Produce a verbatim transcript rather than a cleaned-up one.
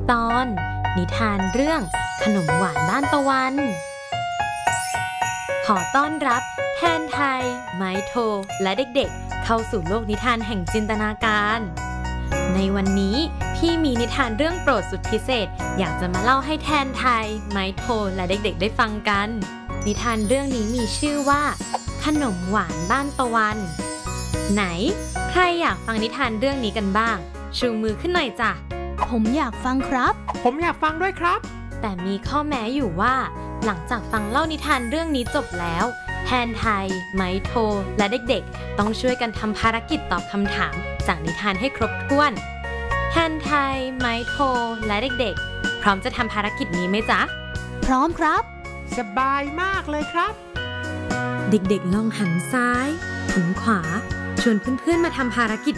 ตอนนิทานเรื่องขนมหวานบ้านตะวันขอต้อนรับแทนไทยไมโทและเด็กๆเข้าสู่โลกนิทานแห่งจินตนาการในวันนี้พี่มีนิทานเรื่องโปรดสุดพิเศษอยากจะมาเล่าให้แทนไทยไมโทและเด็กๆได้ฟังกันนิทานเรื่องนี้มีชื่อว่าขนมหวานบ้านตะวันไหนใครอยากฟังนิทานเรื่องนี้กันบ้างชูมือขึ้นหน่อยจ้ะผมอยากฟังครับผมอยากฟังด้วยครับแต่มีข้อแม้อยู่ว่าหลังจากฟังเล่านิทานเรื่องนี้จบแล้วแทนไทยไมโทและเด็กๆต้องช่วยกันทำภารกิจตอบคำถามจากนิทานให้ครบถ้วนแทนไทยไมโทและเด็กๆพร้อมจะทำภารกิจนี้ไหมจ๊ะพร้อมครับสบายมากเลยครับเด็กๆลองหันซ้ายหันขวาชวนเพื่อนๆมาทำภารกิจ